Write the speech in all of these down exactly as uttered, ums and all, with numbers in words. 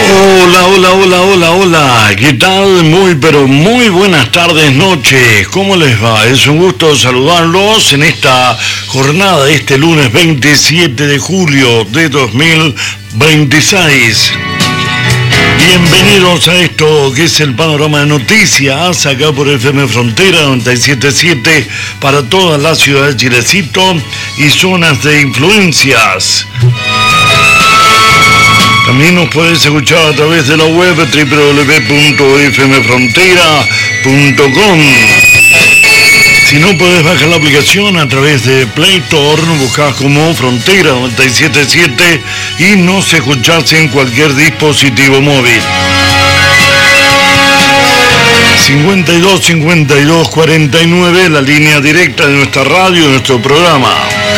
Hola, hola, hola, hola, hola, ¿qué tal? Muy, pero muy buenas tardes, noches, ¿cómo les va? Es un gusto saludarlos en esta jornada de este lunes veintisiete de julio de dos mil veintiséis. Bienvenidos a esto que es el panorama de noticias, acá por F M Frontera noventa y siete punto siete para toda la ciudad de Chilecito y zonas de influencias. También nos puedes escuchar a través de la web doble u doble u doble u punto f m frontera punto com. Si no, podés bajar la aplicación a través de Play Store, buscás como Frontera noventa y siete punto siete y nos escuchás en cualquier dispositivo móvil. cincuenta y dos, cincuenta y dos, cuarenta y nueve, la línea directa de nuestra radio, de nuestro programa.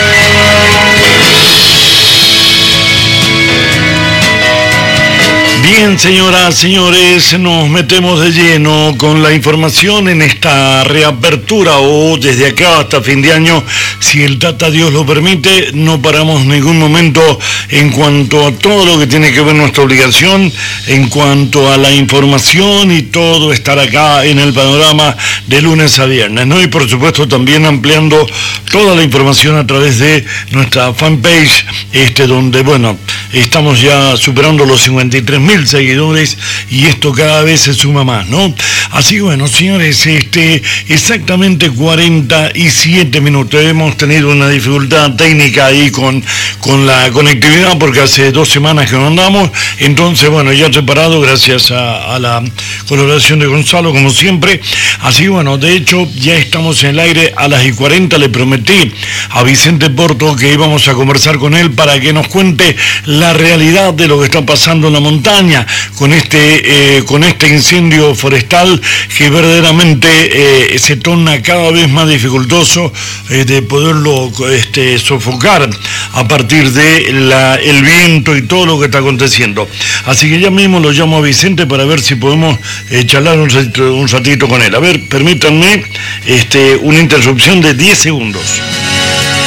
Bien, señoras, señores, nos metemos de lleno con la información en esta reapertura o desde acá hasta fin de año, si el Tata Dios lo permite, no paramos ningún momento en cuanto a todo lo que tiene que ver nuestra obligación, en cuanto a la información y todo estar acá en el panorama de lunes a viernes, ¿no? Y por supuesto también ampliando toda la información a través de nuestra fanpage, este donde, bueno, estamos ya superando los cincuenta y tres mil seguidores y esto cada vez se suma más, ¿no? Así bueno, señores, este exactamente cuarenta y siete minutos. Hemos tenido una dificultad técnica ahí con, con la conectividad porque hace dos semanas que no andamos, entonces bueno, ya preparado gracias a, a la colaboración de Gonzalo como siempre. Así bueno, de hecho ya estamos en el aire a las y cuarenta, le prometí a Vicente Porto que íbamos a conversar con él para que nos cuente la realidad de lo que está pasando en la montaña con este, eh, con este incendio forestal que verdaderamente eh, se torna cada vez más dificultoso eh, de poderlo este, sofocar a partir de la, el viento y todo lo que está aconteciendo. Así que ya mismo lo llamo a Vicente para ver si podemos eh, charlar un ratito, un ratito con él. A ver, permítanme este, una interrupción de diez segundos.